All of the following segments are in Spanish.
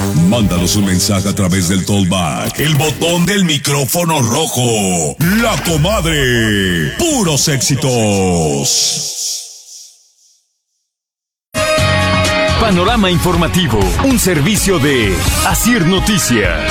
Mándanos un mensaje a través del Talkback, el botón del micrófono rojo. La Comadre. Puros éxitos. Panorama informativo, un servicio de Asir Noticias.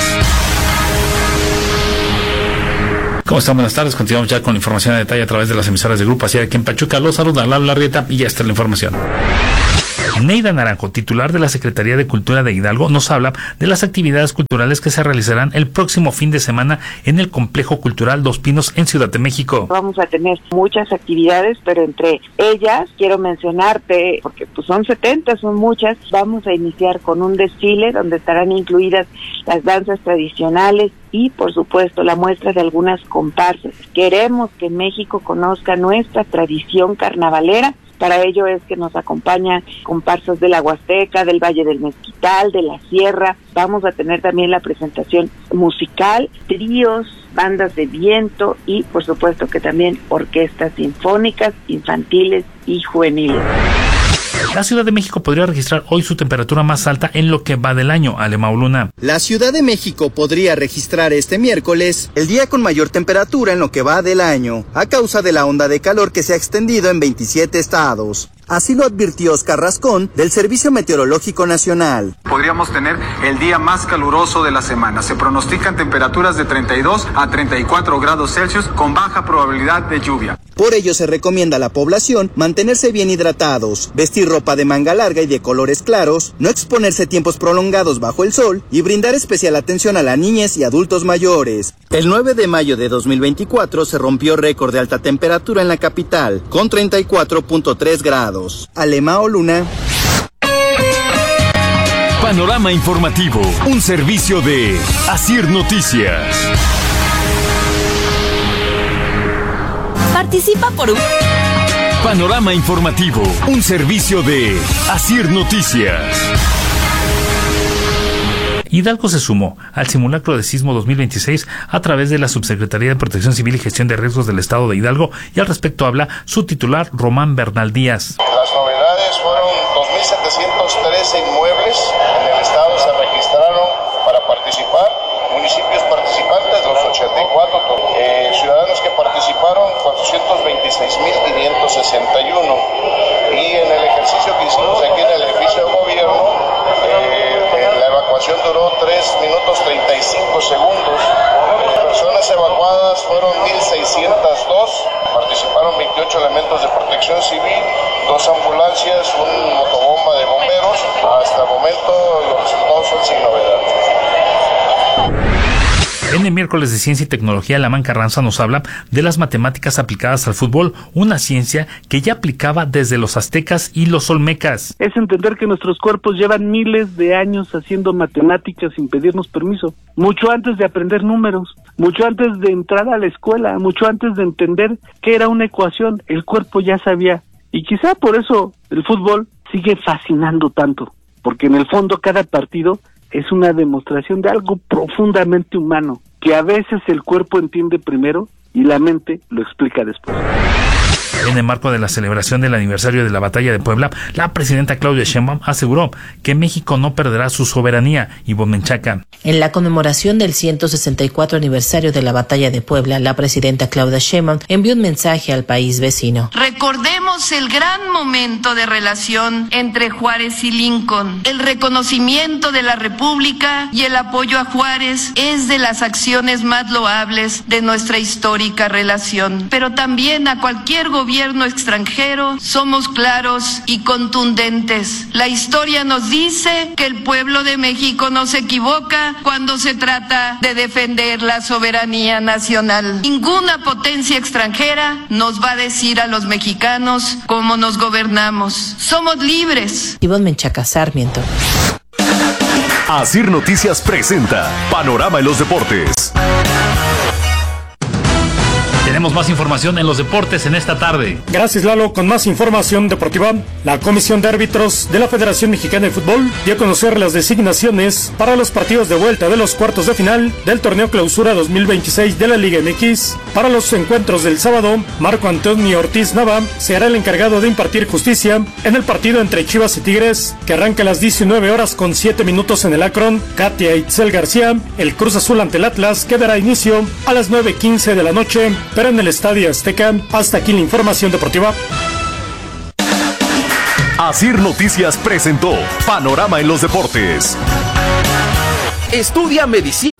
¿Cómo están? Buenas tardes. Continuamos ya con la información a detalle a través de las emisoras de Grupo Asir aquí en Pachuca. Los saluda Lalo Larrieta y ya está la información. Neida Naranjo, titular de la Secretaría de Cultura de Hidalgo, nos habla de las actividades culturales que se realizarán el próximo fin de semana en el Complejo Cultural Dos Pinos en Ciudad de México. Vamos a tener muchas actividades, pero entre ellas quiero mencionarte, porque pues son 70, son muchas. Vamos a iniciar con un desfile donde estarán incluidas las danzas tradicionales y, por supuesto, la muestra de algunas comparsas. Queremos que México conozca nuestra tradición carnavalera. Para ello es que nos acompañan comparsas de la Huasteca, del Valle del Mezquital, de la Sierra. Vamos a tener también la presentación musical, tríos, bandas de viento y, por supuesto, que también orquestas sinfónicas, infantiles y juveniles. La Ciudad de México podría registrar hoy su temperatura más alta en lo que va del año, Alemao Luna. La Ciudad de México podría registrar este miércoles el día con mayor temperatura en lo que va del año, a causa de la onda de calor que se ha extendido en 27 estados. Así lo advirtió Oscar Rascón, del Servicio Meteorológico Nacional. Podríamos tener el día más caluroso de la semana. Se pronostican temperaturas de 32 a 34 grados Celsius con baja probabilidad de lluvia. Por ello se recomienda a la población mantenerse bien hidratados, vestir ropa de manga larga y de colores claros, no exponerse tiempos prolongados bajo el sol y brindar especial atención a la niñez y adultos mayores. El 9 de mayo de 2024 se rompió récord de alta temperatura en la capital, con 34.3 grados. Alemao Luna. Panorama informativo, un servicio de Asir Noticias. Participa por un... Panorama informativo, un servicio de Asir Noticias. Hidalgo se sumó al simulacro de sismo 2026 a través de la Subsecretaría de Protección Civil y Gestión de Riesgos del Estado de Hidalgo, y al respecto habla su titular, Román Bernal Díaz. Las novedades fueron 2.713 inmuebles en el estado se registraron para participar, municipios participantes, los 84, ciudadanos que participaron, 426.561, y en el ejercicio que hicimos aquí en el edificio de gobierno, la evacuación duró 3 minutos 35 segundos. Personas evacuadas fueron 1.602, participaron 28 elementos de protección civil, 2 ambulancias, un motobomba de bomberos. Hasta el momento los resultados son sin novedad. En el miércoles de Ciencia y Tecnología, Lamán Carranza nos habla de las matemáticas aplicadas al fútbol, una ciencia que ya aplicaba desde los aztecas y los olmecas. Es entender que nuestros cuerpos llevan miles de años haciendo matemáticas sin pedirnos permiso, mucho antes de aprender números, mucho antes de entrar a la escuela, mucho antes de entender qué era una ecuación, el cuerpo ya sabía. Y quizá por eso el fútbol sigue fascinando tanto, porque en el fondo cada partido es una demostración de algo profundamente humano, que a veces el cuerpo entiende primero y la mente lo explica después. En el marco de la celebración del aniversario de la Batalla de Puebla, la presidenta Claudia Sheinbaum aseguró que México no perderá su soberanía. Ivonne Menchaca. En la conmemoración del 164 aniversario de la Batalla de Puebla, la presidenta Claudia Sheinbaum envió un mensaje al país vecino. Recordemos el gran momento de relación entre Juárez y Lincoln. El reconocimiento de la República y el apoyo a Juárez es de las acciones más loables de nuestra histórica relación. Pero también a cualquier gobierno extranjero somos claros y contundentes. La historia nos dice que el pueblo de México no se equivoca cuando se trata de defender la soberanía nacional. Ninguna potencia extranjera nos va a decir a los mexicanos cómo nos gobernamos. Somos libres. Ivonne Menchaca, Sarmiento. Asir Noticias presenta Panorama en los Deportes. Tenemos más información en los deportes en esta tarde. Gracias, Lalo. Con más información deportiva, la Comisión de Árbitros de la Federación Mexicana de Fútbol dio a conocer las designaciones para los partidos de vuelta de los cuartos de final del torneo Clausura 2026 de la Liga MX. Para los encuentros del sábado, Marco Antonio Ortiz Nava será el encargado de impartir justicia en el partido entre Chivas y Tigres, que arranca a las 19 horas con 7 minutos en el Akron. Katia Itzel García, el Cruz Azul ante el Atlas, que dará inicio a las 9:15 de la noche, pero en el Estadio Azteca. Hasta aquí la información deportiva. Asir Noticias presentó Panorama en los Deportes. Estudia medicina.